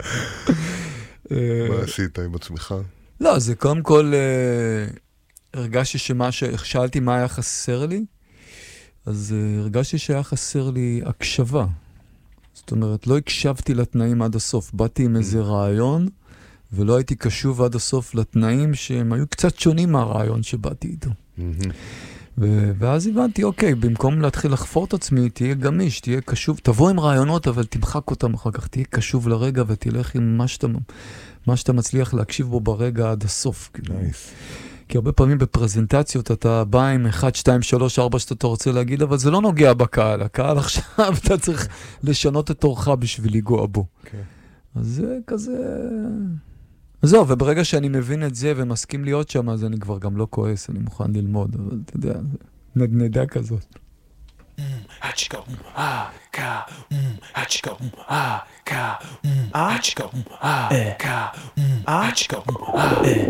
מה עשית עם עצמך? לא, זה קודם כל, הרגשתי שאלתי מה היה חסר לי, אז הרגשתי שהיה חסר לי הקשבה. זאת אומרת, לא הקשבתי לתנאים עד הסוף. באתי עם איזה רעיון, ולא הייתי קשוב עד הסוף לתנאים שהם היו קצת שונים מהרעיון שבאתי איתו. ואז הבנתי, אוקיי, במקום להתחיל לחפור את עצמי, תהיה גמיש, תהיה קשוב, תבוא עם רעיונות, אבל תמחק אותם אחר כך, תהיה קשוב לרגע ותלך עם מה שאתה מצליח להקשיב בו ברגע עד הסוף. כי הרבה פעמים בפרזנטציות אתה בא עם 1, 2, 3, 4 שאתה רוצה להגיד, אבל זה לא נוגע בקהל. הקהל עכשיו אתה צריך לשנות את אורך בשביל לגוע בו. אז זה כזה... זהו, וברגע שאני מבין את זה ומסכים להיות שם, אז אני כבר גם לא כועס, אני מוכן ללמוד, אבל אתה יודע, נדנדה כזאת. Achika ah ka achika ah ka achika ah ka achika